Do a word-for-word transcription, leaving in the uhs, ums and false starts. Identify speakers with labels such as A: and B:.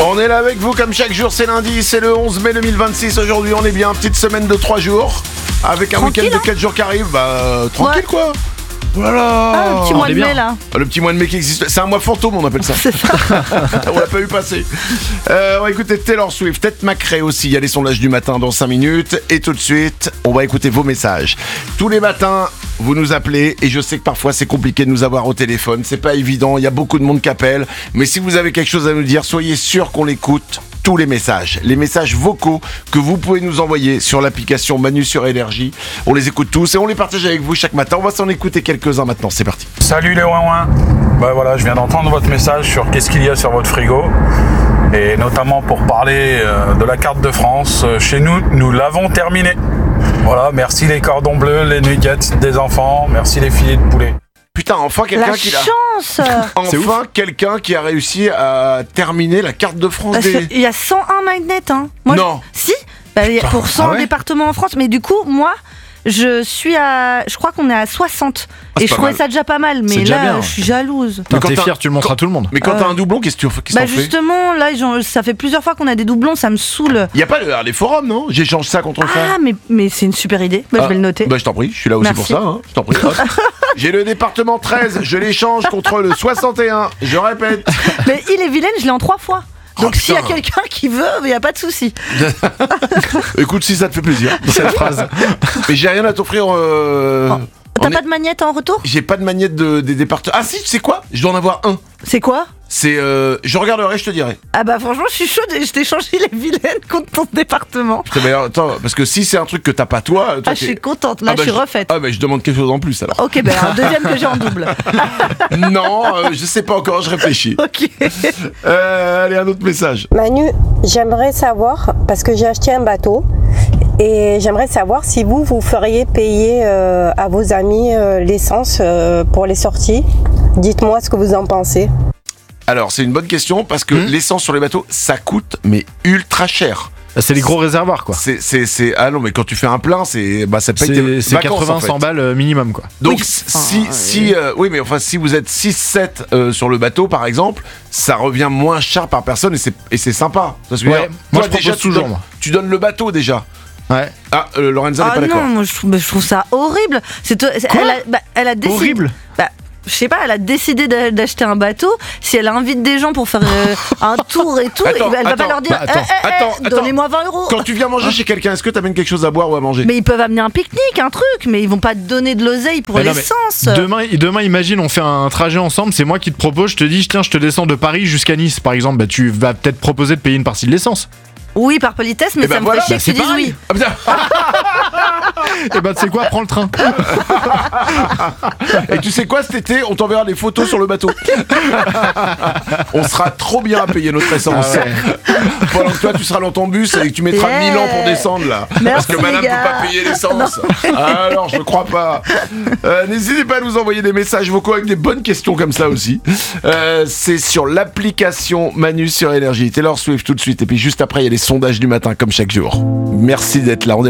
A: On est là avec vous comme chaque jour, c'est lundi, c'est le onze mai deux mille vingt-six. Aujourd'hui, on est bien, petite semaine de trois jours. Avec un
B: Tranquille,
A: week-end
B: hein.
A: de quatre jours qui arrive. Bah, euh, tranquille
B: Ouais.
A: quoi. Voilà.
B: Ah, le petit mois
C: on
B: de
C: est bien.
B: mai là.
A: Le petit mois de mai qui existe. C'est un mois fantôme, on appelle ça.
B: C'est ça.
A: On l'a pas eu passer. Euh, on va écouter Taylor Swift, Ted McRae aussi. Il y a les sondages du matin dans cinq minutes. Et tout de suite, on va écouter vos messages. Tous les matins, vous nous appelez. Et je sais que parfois, c'est compliqué de nous avoir au téléphone. C'est pas évident. Il y a beaucoup de monde qui appelle. Mais si vous avez quelque chose à nous dire, soyez sûr qu'on l'écoute. Tous les messages, les messages vocaux que vous pouvez nous envoyer sur l'application Manu sur Énergie. On les écoute tous et on les partage avec vous chaque matin. On va s'en écouter quelques-uns maintenant. C'est parti.
D: Salut les ouin-ouin. Bah voilà, je viens d'entendre votre message sur qu'est-ce qu'il y a sur votre frigo. Et notamment pour parler euh, de la carte de France. Euh, chez nous, nous l'avons terminée. Voilà, merci les cordons bleus, les nuggets des enfants, merci les filets de poulet.
A: Putain, enfin quelqu'un
B: La
A: qui l'a.
B: chance.
A: Enfin quelqu'un qui a réussi à terminer la carte de France
B: Parce
A: des...
B: qu'il y a cent un magnets, hein. Moi,
A: Non.
B: je- Si. Bah, il y a pour cent
C: ah ouais
B: départements en France. Mais du coup, moi, je suis à. Je crois qu'on est à soixante.
A: Ah, c'est
B: Et je
A: pas
B: trouvais
A: mal.
B: ça déjà pas mal. Mais
C: C'est déjà
B: là,
C: bien.
B: je suis jalouse.
A: Mais
C: Quand
A: quand
C: t'es
A: t'as-
C: fier, tu le montres
A: quand-
C: à tout le monde.
A: Mais quand
B: Euh,
A: t'as un doublon, qu'est-ce que tu qu'est-ce que
B: Bah
A: t'en fais?
B: justement, là, j'en- ça fait plusieurs fois qu'on a des doublons, ça me saoule.
A: Il y a pas le- les forums, non? J'échange ça contre ça.
B: Ah, mais, mais c'est une super idée. Bah,
A: Ah,
B: je vais le noter.
A: Bah je t'en prie, je suis là aussi
B: Merci.
A: pour ça, hein. Je t'en prie. Hop. J'ai le département treize, je l'échange contre le soixante et un. Je répète.
B: Mais il est vilaine, je l'ai en trois fois.
A: Oh,
B: Donc s'il y a
A: putain.
B: quelqu'un qui veut, il n'y a pas de souci.
A: Écoute, si ça te fait plaisir.
C: Cette phrase.
A: Mais j'ai rien à t'offrir. Euh...
B: Oh. T'as
A: on
B: pas
A: est-
B: de magnette en retour?
A: J'ai pas de magnette de, des départements. Ah si, tu sais quoi? Je dois en avoir un.
B: C'est quoi?
A: C'est. Euh... Je regarderai, je te dirai.
B: Ah bah franchement, je suis chaude et je t'ai changé les vilaines contre ton département.
A: Putain, mais alors, attends, parce que si c'est un truc que t'as pas toi. toi
B: Ah, je
A: t'es-
B: suis contente, là,
A: Ah, bah,
B: je suis refaite.
A: Ah, bah je demande quelque chose en plus alors.
B: Ok, ben un deuxième que j'ai en double.
A: Non, euh, je sais pas encore, je réfléchis.
B: Ok.
A: Euh, allez, un autre message.
E: Manu, j'aimerais savoir, parce que j'ai acheté un bateau, et j'aimerais savoir si vous, vous feriez payer euh, à vos amis euh, l'essence euh, pour les sorties. Dites-moi ce que vous en pensez.
A: Alors, c'est une bonne question parce que
C: Hmm.
A: l'essence sur les bateaux, ça coûte mais ultra cher.
C: C'est les gros réservoirs, quoi.
A: C'est, c'est, c'est... Ah non, mais quand tu fais un plein, c'est, bah, ça paye tes
C: C'est c'est
A: vacances,
C: quatre-vingts
A: en fait.
C: cent balles euh, minimum, quoi.
A: Donc,
B: Oui,
A: si,
B: enfin,
A: si, euh, oui, mais enfin, si vous êtes six sept euh, sur le bateau, par exemple, ça revient moins cher par personne et c'est, et c'est sympa. Parce que,
C: Ouais,
A: d'ailleurs,
C: moi,
A: toi,
C: je propose
A: déjà, tu
C: toujours,
A: donnes-
C: moi.
A: Tu donnes le bateau déjà.
C: Ouais.
A: Ah, euh, Lorenza n'est
B: Ah
A: pas d'accord.
B: non, moi je trouve, je trouve ça horrible. C'est toi- c'est-
C: Quoi
B: elle, a, bah, elle a décidé.
C: Horrible.
B: Bah, je sais pas, elle a décidé d'a- d'acheter un bateau. Si elle invite des gens pour faire euh, un tour et tout,
A: Attends,
B: elle va
A: attends,
B: pas leur dire
C: bah, attends,
B: Eh, eh, eh,
A: attends, attends.
B: donnez-moi vingt euros.
A: Quand tu viens manger chez quelqu'un, est-ce que t'amènes quelque chose à boire ou à manger?
B: Mais ils peuvent amener un pique-nique, un truc, mais ils vont pas te donner de l'oseille pour
C: Mais non, mais
B: l'essence.
C: Demain, demain, imagine, on fait un trajet ensemble, c'est moi qui te propose, je te dis, tiens, je te descends de Paris jusqu'à Nice, par exemple, bah tu vas peut-être proposer de payer une partie de l'essence.
B: Oui, par politesse, mais
A: Eh ben
B: ça me
A: voilà,
B: fait chier
C: bah
B: que tu
C: c'est
B: dises
C: pareil.
B: oui.
A: Ah, putain.
C: Et bah tu sais quoi, prends le train.
A: Et tu sais quoi, cet été, on t'enverra des photos sur le bateau. On sera trop bien à payer notre essence.
C: Ah ouais.
A: Pendant que toi, tu seras dans ton bus et que tu mettras
B: Yeah.
A: mille ans pour descendre là.
B: Merci,
A: Parce que madame
B: les
A: peut
B: gars.
A: pas payer l'essence. Alors, je crois pas. Euh, n'hésitez pas à nous envoyer des messages vocaux avec des bonnes questions comme ça aussi. Euh, c'est sur l'application Manu sur Énergie. Taylor Swift tout de suite. Et puis juste après, il y a les sondages du matin comme chaque jour. Merci d'être là. On est